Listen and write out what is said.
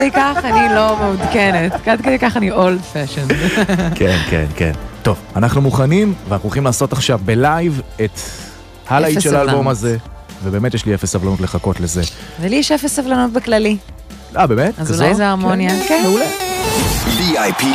כדי כך אני לא מעודכנת, עד כדי כך אני old fashion. כן, כן, כן. טוב, אנחנו מוכנים, ואנחנו הולכים לעשות עכשיו בלייב את הלהיט של האלבום הזה, ובאמת יש לי אפס סבלנות לחכות לזה. ולי יש אפס סבלנות בכללי. באמת? אז אולי זה הרמוניה. כן. מעולה. VIP